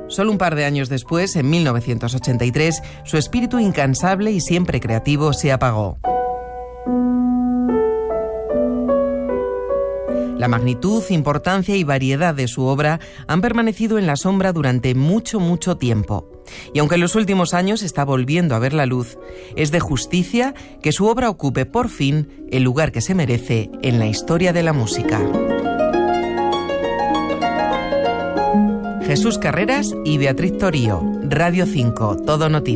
Solo un par de años después, en 1983, su espíritu incansable y siempre creativo se apagó. La magnitud, importancia y variedad de su obra han permanecido en la sombra durante mucho, mucho tiempo. Y aunque en los últimos años está volviendo a ver la luz, es de justicia que su obra ocupe por fin el lugar que se merece en la historia de la música. Jesús Carreras y Beatriz Torío, Radio 5, Todo Noticias.